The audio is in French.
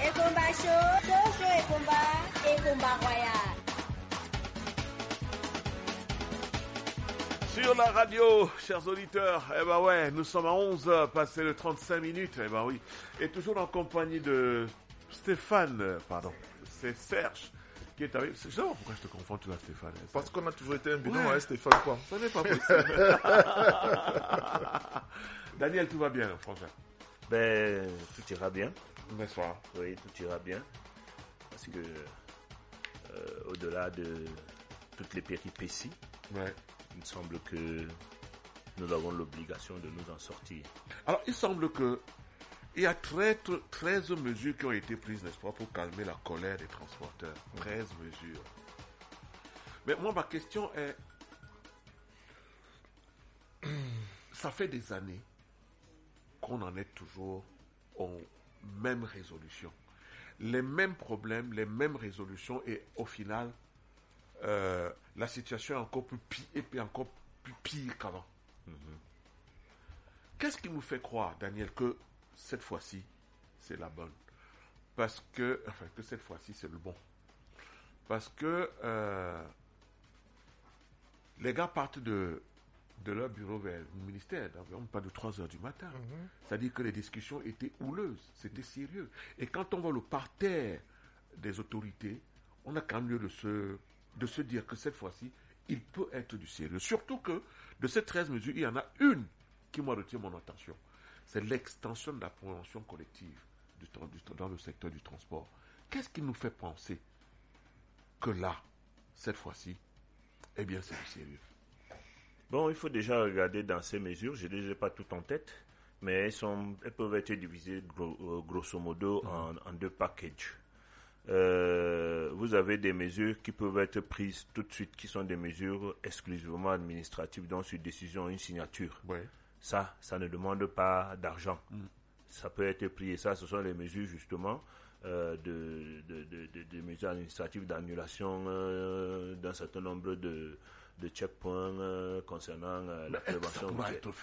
Ekomba Show Ekomba Royal. Sur la radio, chers auditeurs, eh ben ouais, nous sommes à 11h, passé le 35 minutes, eh ben oui. Et toujours en compagnie de Stéphane, c'est Serge qui est avec... Je sais pas pourquoi je te confonds toujours à Stéphane. Parce qu'on a toujours été un binôme, ouais. Stéphane, quoi. Ça n'est pas possible. Daniel, tout va bien, franchement? Ben, tout ira bien. Bonsoir. Oui, tout ira bien. Parce que, au-delà de toutes les péripéties, ouais, il me semble que nous avons l'obligation de nous en sortir. Alors, il semble que il y a 13 mesures qui ont été prises, n'est-ce pas, pour calmer la colère des transporteurs. 13 mesures. Mais moi, ma question est, ça fait des années qu'on en est toujours aux mêmes résolutions. Les mêmes problèmes, les mêmes résolutions, et au final, la situation est encore plus pire qu'avant. Qu'est-ce qui nous fait croire, Daniel, que cette fois-ci, c'est la bonne? Que cette fois-ci, c'est le bon. Parce que les gars partent de leur bureau vers le ministère, d'environ pas de 3h du matin. C'est-à-dire que les discussions étaient houleuses, c'était sérieux. Et quand on voit le parterre des autorités, on a quand même lieu de se dire que cette fois-ci, il peut être du sérieux. Surtout que de ces 13 mesures, il y en a une qui m'a retenu mon attention. C'est l'extension de la prévention collective dans le secteur du transport. Qu'est-ce qui nous fait penser que là, cette fois-ci, eh bien, c'est du sérieux? Bon, il faut déjà regarder dans ces mesures. Je ne les ai pas toutes en tête, mais elles peuvent être divisées grosso modo en deux packages. Vous avez des mesures qui peuvent être prises tout de suite, qui sont des mesures exclusivement administratives, donc sur décision, une signature. Ouais. Ça ne demande pas d'argent. Ça peut être pris, et ça, ce sont les mesures justement de mesures administratives d'annulation d'un certain nombre de checkpoints concernant la prévention.